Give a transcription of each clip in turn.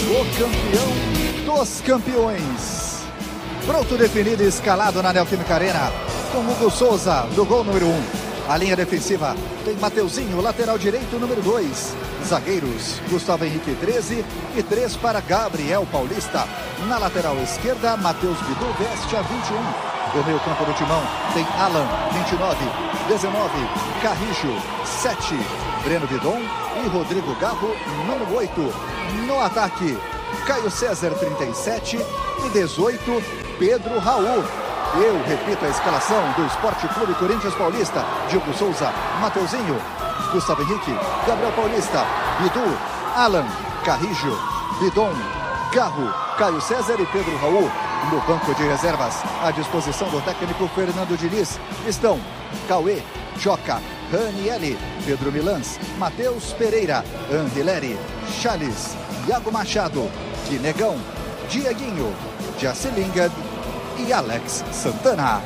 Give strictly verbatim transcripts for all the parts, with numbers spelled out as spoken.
o campeão dos campeões. Pronto, definido e escalado na Neoquímica Arena, com Hugo Souza, do gol número um. A linha defensiva tem Mateuzinho, lateral direito, número dois. Zagueiros, Gustavo Henrique, treze, e três para Gabriel Paulista. Na lateral esquerda, Matheus Bidu veste a vinte e um. O meio campo do Timão tem Alan, vinte e nove, dezenove, Carrijo, sete, Breno Vidon e Rodrigo Garro, número oito. No ataque, Caio César, trinta e sete, e dezoito, Pedro Raul. Eu repito a escalação do Esporte Clube Corinthians Paulista: Diogo Souza, Mateuzinho, Gustavo Henrique, Gabriel Paulista, Bidu, Alan, Carrijo, Vidon, Garro, Caio César e Pedro Raul. No banco de reservas, à disposição do técnico Fernando Diniz, estão Cauê, Joca, Ranieri, Pedro Milans, Matheus Pereira, Anrileri, Charles, Iago Machado, Quinegão, Dieguinho, Jacelingad e Alex Santana.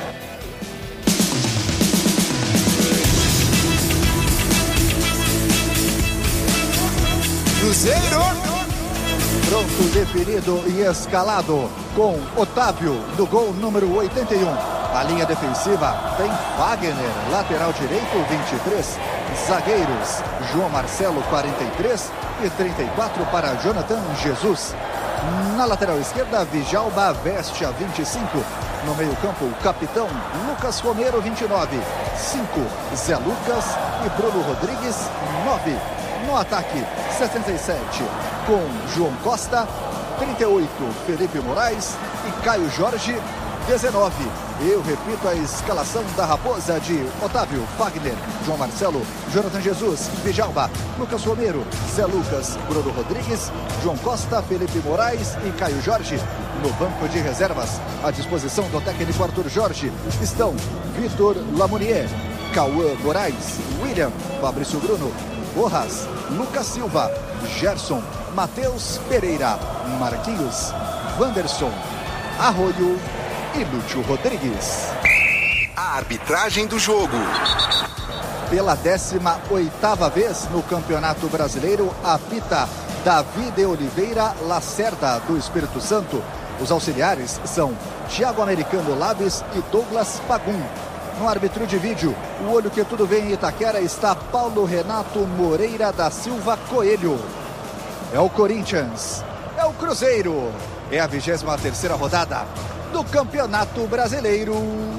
Cruzeiro! Pronto, definido e escalado, com Otávio, do gol número oitenta e um. A linha defensiva tem Wagner, lateral direito, vinte e três. Zagueiros, João Marcelo, quarenta e três, e trinta e quatro para Jonathan Jesus. Na lateral esquerda, Vijalba veste a vinte e cinco. No meio campo, o capitão Lucas Romero, vinte e nove. cinco, Zé Lucas e Bruno Rodrigues, nove. No ataque, setenta e sete, com João Costa, trinta e oito, Felipe Moraes e Caio Jorge, dezenove. Eu repito a escalação da Raposa de Otávio, Wagner, João Marcelo, Jonathan Jesus, Vijalba, Lucas Romero, Zé Lucas, Bruno Rodrigues, João Costa, Felipe Moraes e Caio Jorge. No banco de reservas, à disposição do técnico Arthur Jorge, estão Vitor Lamounier, Cauã Moraes, William, Fabrício Bruno, Borras, Lucas Silva, Gerson, Matheus Pereira, Marquinhos, Wanderson, Arroio e Lúcio Rodrigues. A arbitragem do jogo. Pela décima oitava vez no Campeonato Brasileiro, apita Davi de Oliveira Lacerda, do Espírito Santo. Os auxiliares são Thiago Americano Labes e Douglas Pagum. No árbitro de vídeo, o olho que tudo vê em Itaquera, está Paulo Renato Moreira da Silva Coelho. É o Corinthians, é o Cruzeiro, é a vigésima terceira rodada do Campeonato Brasileiro.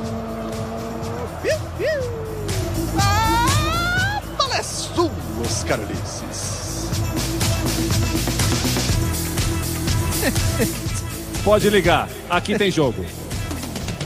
A bola é sua, os carolices. Pode ligar, aqui tem jogo.